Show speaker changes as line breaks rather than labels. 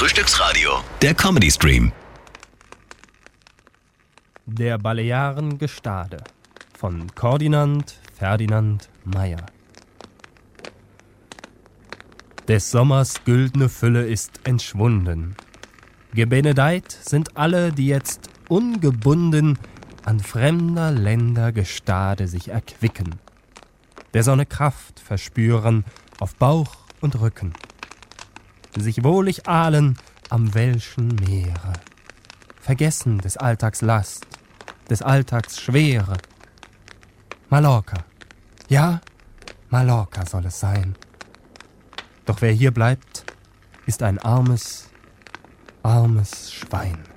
Frühstücksradio, der Comedy Stream.
Der Balearen-Gestade von Kordinand Ferdinand Meyer. Des Sommers güldne Fülle ist entschwunden. Gebenedeit sind alle, die jetzt ungebunden an fremder Länder Gestade sich erquicken, der Sonne Kraft verspüren auf Bauch und Rücken, sich wohlig ahlen am welschen Meere, vergessen des Alltags Last, des Alltags Schwere. Mallorca, ja, Mallorca soll es sein. Doch wer hier bleibt, ist ein armes, armes Schwein.